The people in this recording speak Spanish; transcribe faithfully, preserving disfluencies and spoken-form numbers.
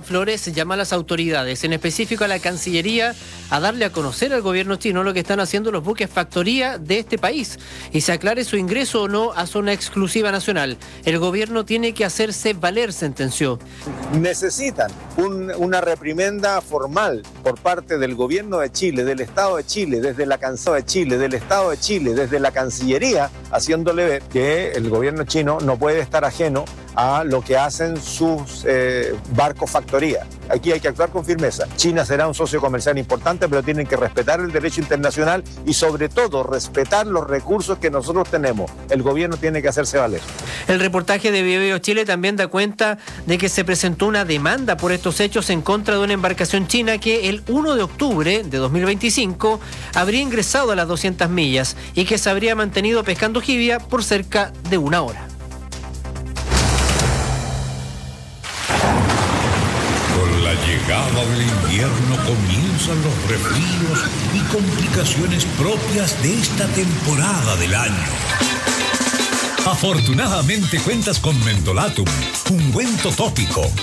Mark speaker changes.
Speaker 1: Flores llama a las autoridades, en específico a la Cancillería, a darle a conocer al gobierno chino lo que están haciendo los buques factoría de este país y se aclare su ingreso o no a zona exclusiva nacional. El gobierno tiene que hacerse valer, sentenció.
Speaker 2: Necesitan un, una reprimenda formal por parte del gobierno de Chile, del Estado de Chile, desde la Cancillería de Chile, del Estado de Chile, desde la Cancillería, haciéndole ver que el gobierno chino no puede estar ajeno a lo que hacen sus eh, barcos factoría. Aquí hay que actuar con firmeza. China será un socio comercial importante, pero tienen que respetar el derecho internacional y sobre todo respetar los recursos que nosotros tenemos. El gobierno tiene que hacerse valer.
Speaker 1: El reportaje de Biobío Chile también da cuenta de que se presentó una demanda por estos hechos en contra de una embarcación china que el primero de octubre de dos mil veinticinco habría ingresado a las doscientas millas y que se habría mantenido pescando jibia por cerca de una hora.
Speaker 3: Con la llegada del invierno comienzan los resfríos y complicaciones propias de esta temporada del año. Afortunadamente cuentas con Mentolatum, ungüento tópico